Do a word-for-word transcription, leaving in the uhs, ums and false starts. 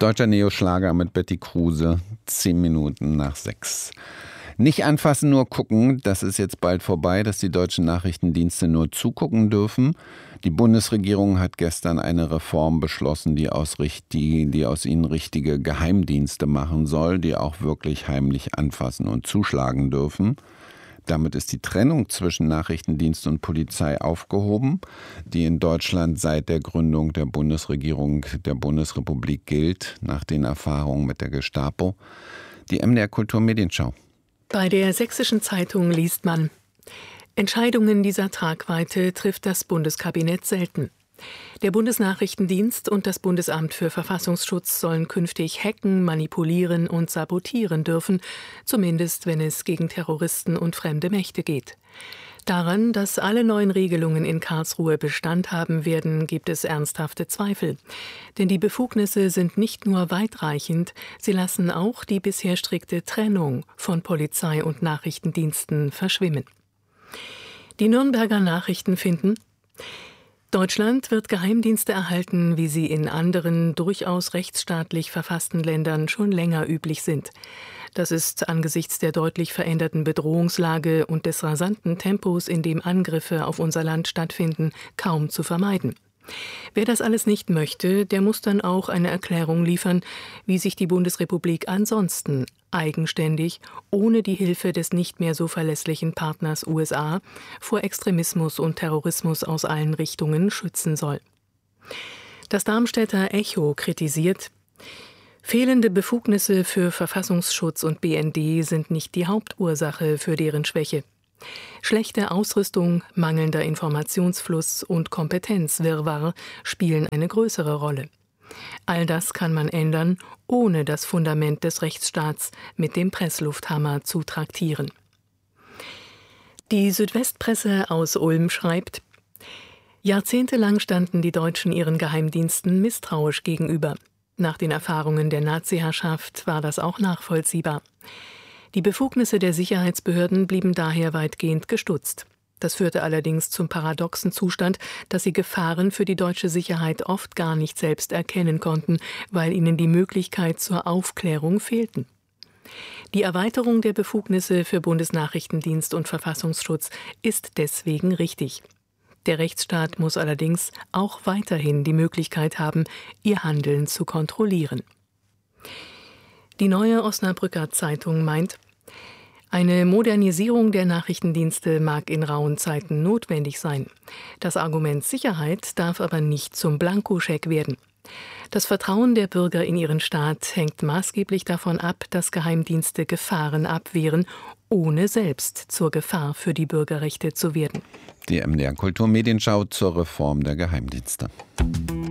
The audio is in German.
Deutscher Neoschlager mit Betty Kruse, zehn Minuten nach sechs. Nicht anfassen, nur gucken, das ist jetzt bald vorbei, dass die deutschen Nachrichtendienste nur zugucken dürfen. Die Bundesregierung hat gestern eine Reform beschlossen, die aus, die, die aus ihnen richtige Geheimdienste machen soll, die auch wirklich heimlich anfassen und zuschlagen dürfen. Damit ist die Trennung zwischen Nachrichtendienst und Polizei aufgehoben, die in Deutschland seit der Gründung der Bundesregierung der Bundesrepublik gilt, nach den Erfahrungen mit der Gestapo. Die M D R Kultur Medienschau. Bei der Sächsischen Zeitung liest man: Entscheidungen dieser Tragweite trifft das Bundeskabinett selten. Der Bundesnachrichtendienst und das Bundesamt für Verfassungsschutz sollen künftig hacken, manipulieren und sabotieren dürfen, zumindest wenn es gegen Terroristen und fremde Mächte geht. Daran, dass alle neuen Regelungen in Karlsruhe Bestand haben werden, gibt es ernsthafte Zweifel. Denn die Befugnisse sind nicht nur weitreichend, sie lassen auch die bisher strikte Trennung von Polizei und Nachrichtendiensten verschwimmen. Die Nürnberger Nachrichten finden: Deutschland wird Geheimdienste erhalten, wie sie in anderen, durchaus rechtsstaatlich verfassten Ländern schon länger üblich sind. Das ist angesichts der deutlich veränderten Bedrohungslage und des rasanten Tempos, in dem Angriffe auf unser Land stattfinden, kaum zu vermeiden. Wer das alles nicht möchte, der muss dann auch eine Erklärung liefern, wie sich die Bundesrepublik ansonsten eigenständig, ohne die Hilfe des nicht mehr so verlässlichen Partners U S A, vor Extremismus und Terrorismus aus allen Richtungen schützen soll. Das Darmstädter Echo kritisiert: Fehlende Befugnisse für Verfassungsschutz und B N D sind nicht die Hauptursache für deren Schwäche. Schlechte Ausrüstung, mangelnder Informationsfluss und Kompetenzwirrwarr spielen eine größere Rolle. All das kann man ändern, ohne das Fundament des Rechtsstaats mit dem Presslufthammer zu traktieren. Die Südwestpresse aus Ulm schreibt: Jahrzehntelang standen die Deutschen ihren Geheimdiensten misstrauisch gegenüber. Nach den Erfahrungen der Naziherrschaft war das auch nachvollziehbar. Die Befugnisse der Sicherheitsbehörden blieben daher weitgehend gestutzt. Das führte allerdings zum paradoxen Zustand, dass sie Gefahren für die deutsche Sicherheit oft gar nicht selbst erkennen konnten, weil ihnen die Möglichkeit zur Aufklärung fehlten. Die Erweiterung der Befugnisse für Bundesnachrichtendienst und Verfassungsschutz ist deswegen richtig. Der Rechtsstaat muss allerdings auch weiterhin die Möglichkeit haben, ihr Handeln zu kontrollieren. Die Neue Osnabrücker Zeitung meint: Eine Modernisierung der Nachrichtendienste mag in rauen Zeiten notwendig sein. Das Argument Sicherheit darf aber nicht zum Blankoscheck werden. Das Vertrauen der Bürger in ihren Staat hängt maßgeblich davon ab, dass Geheimdienste Gefahren abwehren, ohne selbst zur Gefahr für die Bürgerrechte zu werden. Die M D R Kultur Medienschau zur Reform der Geheimdienste.